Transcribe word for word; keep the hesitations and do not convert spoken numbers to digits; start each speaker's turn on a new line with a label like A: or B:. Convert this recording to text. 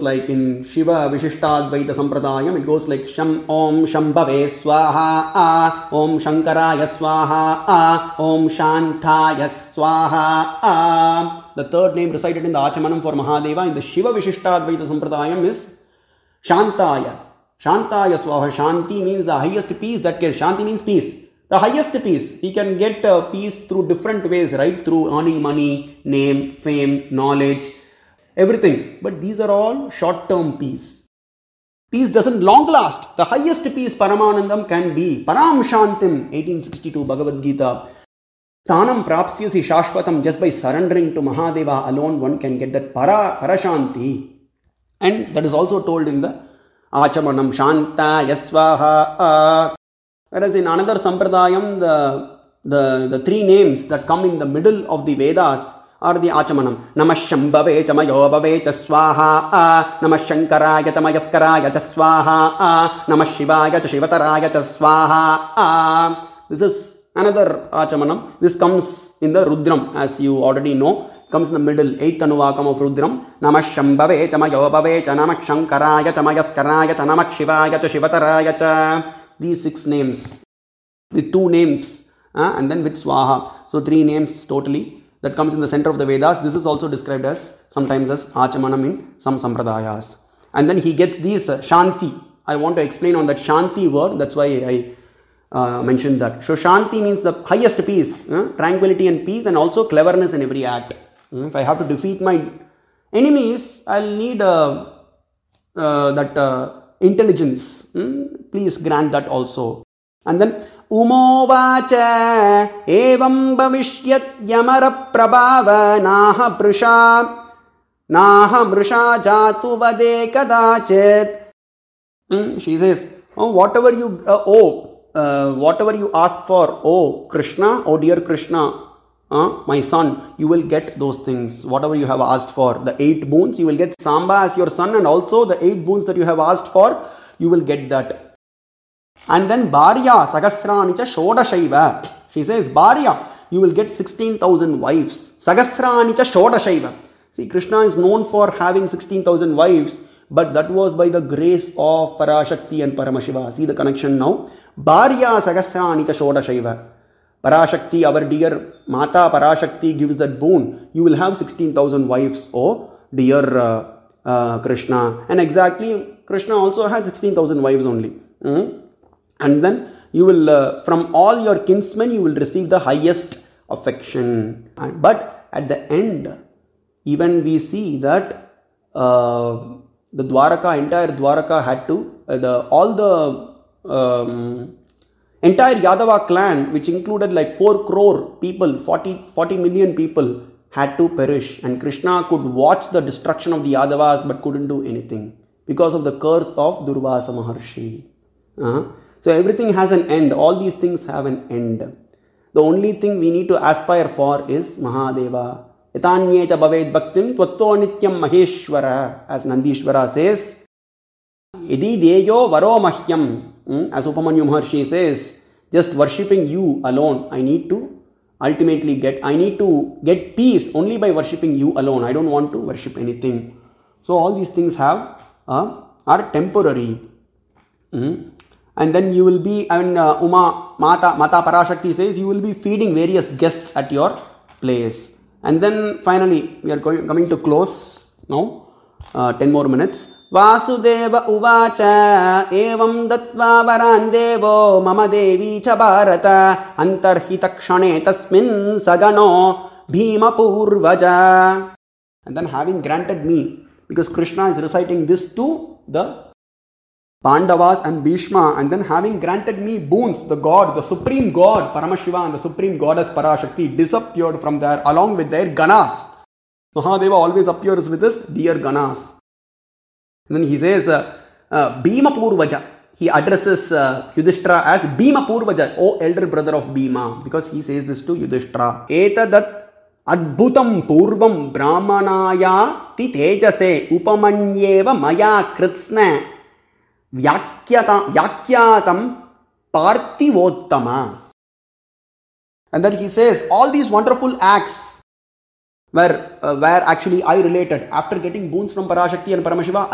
A: like in Shiva Vishishtadvaita Sampradayam, it goes like Sham Om Shambhave Swaha A, Om Shankaraya Swaha A, Om Shantaya Swaha A. The third name recited in the Achamanam for Mahadeva in the Shiva Vishishtadvaita Sampradayam is Shantaya. Shantaya Swaha. Shanti means the highest peace that can. Shanti means peace. The highest peace. He can get uh, peace through different ways, right? Through earning money, name, fame, knowledge, everything. But these are all short-term peace. Peace doesn't long last. The highest peace, Paramanandam, can be Param Shantim, eighteen sixty-two, Bhagavad Gita. Sthanam prapsyasi shashvatam. Just by surrendering to Mahadeva alone, one can get that para, parashanti. And that is also told in the Achamanam, Shanta Yasvaha. Whereas in another Sampradayam, the, the, the three names that come in the middle of the Vedas are the Achamanam. Namah Shambhave Chamayobhave Chaswaha. Namah Shankaraya Chamayaskaraya Chaswaha. Namah Shivaya Shivataraya Chaswaha. This is another Achamanam. This comes in the Rudram, as you already know. Comes in the middle, eighth Anuvakam of Rudram. Namah Shambhave Chamayobhave Chanamah Shankaraya Chamayaskaraya Chanamah Shivaya Shivataraya Cha. These six names with two names uh, and then with Swaha. So three names totally that comes in the center of the Vedas. This is also described as sometimes as Achamanam in some Sampradayas. And then he gets these uh, Shanti. I want to explain on that Shanti word. That's why I uh, mentioned that. So Shanti means the highest peace, uh, tranquility and peace, and also cleverness in every act. Uh, if I have to defeat my enemies, I'll need uh, uh, that uh, intelligence. Hmm? Please grant that also. And then Umovacha evam bhavishyat yamara prabhava naha prusha naha mrusha jatu vade kadachet. Hmm? She says, oh, whatever you uh, oh uh, whatever you ask for, oh Krishna, oh dear Krishna, uh, my son, you will get those things. Whatever you have asked for, the eight boons, you will get Samba as your son, and also the eight boons that you have asked for, you will get that. And then Bharya Sagasranicha Shodashaiva. She says, Bharya, you will get sixteen thousand wives. Sagasranicha Shodashaiva. See, Krishna is known for having sixteen thousand wives, but that was by the grace of Parashakti and Paramashiva. See the connection now. Bharya Sagasranicha Shodashaiva. Parashakti, our dear Mata Parashakti, gives that boon. You will have sixteen thousand wives, oh dear uh, uh, Krishna. And exactly, Krishna also had sixteen thousand wives only. Mm-hmm. And then you will, uh, from all your kinsmen, you will receive the highest affection. And, but at the end, even we see that uh, the Dwaraka, entire Dwaraka had to, uh, the, all the um, entire Yadava clan, which included like four crore people, forty, forty million people, had to perish. And Krishna could watch the destruction of the Yadavas but couldn't do anything because of the curse of Durvasa Maharshi. Uh-huh. So everything has an end. All these things have an end. The only thing we need to aspire for is Mahadeva. Etanyecha bhaved bhaktim tvatto nityam maheshwara. As Nandishwara says, Edi deyo varo mahyam. As Upamanyu Maharshi says, just worshipping you alone, I need to ultimately get, I need to get peace only by worshipping you alone. I don't want to worship anything. So all these things have, uh, are temporary. Mm-hmm. And then you will be, I mean, uh, Uma, Mata, Mata Parashakti says, you will be feeding various guests at your place. And then finally, we are going, coming to close now, uh, ten more minutes. Vasudeva uvacha evam datva varan devo mama devi cha bharata antarhita kshane tasmin sagano bhima purvaja. And then having granted me, because Krishna is reciting this to the Pandavas and Bhishma, and then having granted me boons, the God, the supreme God, Paramashiva, and the supreme goddess Parashakti disappeared from there along with their Ganas. Mahadeva always appears with his dear Ganas. And then he says, uh, uh, Bhima Purvaja. He addresses uh, Yudhishthira as Bhima Purvaja, O elder brother of Bhima, because he says this to Yudhishthira. Etadat Adbhutam Purvam Brahmanaya Ti Tejase Upamanyeva Maya Kritsna Vyakyatam Parthivottama. And then he says, all these wonderful acts were, uh, were actually I related. After getting boons from Parashakti and Paramashiva,